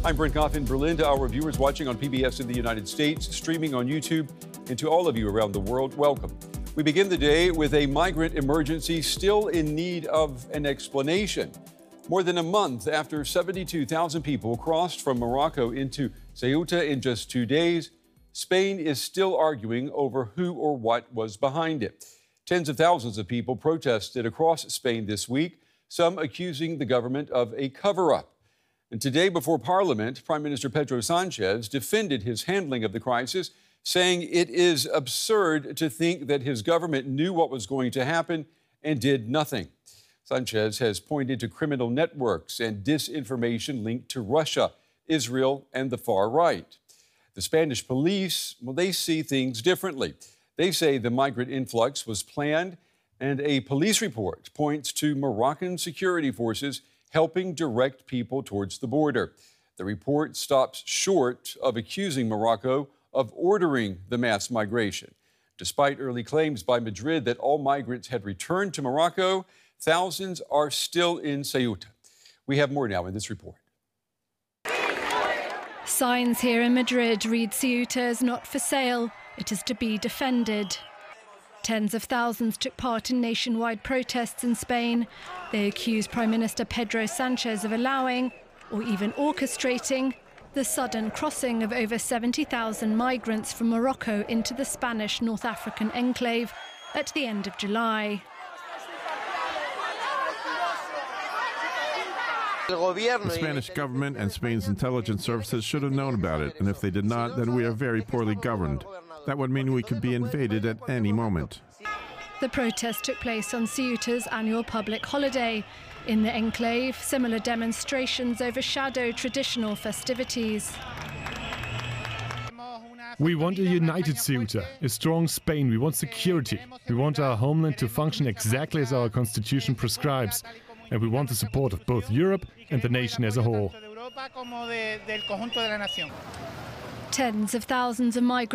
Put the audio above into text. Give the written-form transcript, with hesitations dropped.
I'm Brent Goff in Berlin. To our viewers watching on PBS in the United States, streaming on YouTube, and to all of you around the world, welcome. We begin the day with a migrant emergency still in need of an explanation. More than a month after 72,000 people crossed from Morocco into Ceuta in just 2 days, Spain is still arguing over who or what was behind it. Tens of thousands of people protested across Spain this week, some accusing the government of a cover-up. And today, before Parliament, Prime Minister Pedro Sanchez defended his handling of the crisis, saying it is absurd to think that his government knew what was going to happen and did nothing. Sanchez has pointed to criminal networks and disinformation linked to Russia, Israel, and the far right. The Spanish police, they see things differently. They say the migrant influx was planned, and a police report points to Moroccan security forces helping direct people towards the border. The report stops short of accusing Morocco of ordering the mass migration. Despite early claims by Madrid that all migrants had returned to Morocco, thousands are still in Ceuta. We have more now in this report. Signs here in Madrid read Ceuta is not for sale, it is to be defended. Tens of thousands took part in nationwide protests in Spain. They accuse Prime Minister Pedro Sanchez of allowing, or even orchestrating, the sudden crossing of over 70,000 migrants from Morocco into the Spanish North African enclave at the end of July. The Spanish government and Spain's intelligence services should have known about it, and if they did not, then we are very poorly governed. That would mean we could be invaded at any moment. The protest took place on Ceuta's annual public holiday. In the enclave, similar demonstrations overshadow traditional festivities. We want a united Ceuta, a strong Spain. We want security. We want our homeland to function exactly as our constitution prescribes. And we want the support of both Europe and the nation as a whole. Tens of thousands of migrants